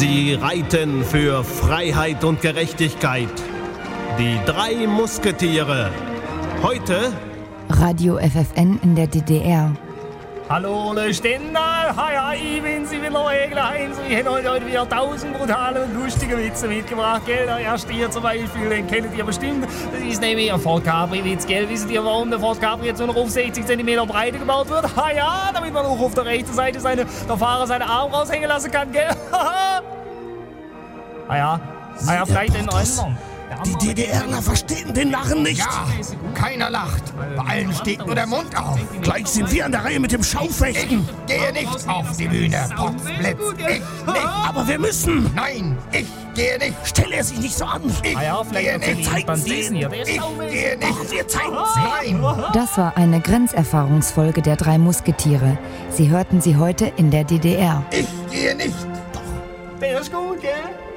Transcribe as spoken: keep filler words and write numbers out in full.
Sie reiten für Freiheit und Gerechtigkeit. Die drei Musketiere. Heute Radio F F N in der D D R. Hallo, Le Stendal, hi, hi, ich bin Sie wieder, Egler Heinz. Ich habe heute wieder tausend brutale und lustige Witze mitgebracht, gell? Der erste hier zum Beispiel, den kennt ihr bestimmt. Das ist nämlich ein Ford Capri-Witz, gell? Wisst ihr, warum der Ford Capri jetzt nur noch auf sechzig Zentimeter Breite gebaut wird? Ha ja, damit man auch auf der rechten Seite seine, der Fahrer seine Arme raushängen lassen kann, gell? Ha ja, ha ja, vielleicht den anderen. Die DDRler verstehen den Lachen nicht. Ja, keiner lacht. Bei allen steht nur der Mund auf. Gleich sind wir an der Reihe mit dem Schaufechten. Ich gehe nicht auf die Bühne, Potzblitz. Ich nicht. Aber wir müssen. Nein, ich gehe nicht. Stell er sich nicht so an. Ich Ah ja, vielleicht gehe erzähl nicht. ich diesen hier, der ist Ich saumäßig. gehe nicht. Ach, wir zeigen Nein. Das war eine Grenzerfahrungsfolge der drei Musketiere. Sie hörten sie heute in der D D R. Ich gehe nicht. Der ist gut, gell?